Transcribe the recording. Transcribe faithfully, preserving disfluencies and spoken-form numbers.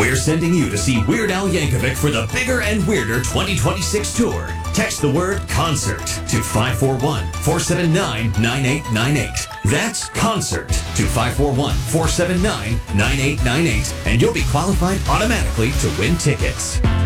We're sending you to see Weird Al Yankovic for the Bigger and Weirder twenty twenty-six tour. Text the word concert to five four one, four seven nine, nine eight nine eight. That's concert to five four one, four seven nine, nine eight nine eight, and you'll be qualified automatically to win tickets.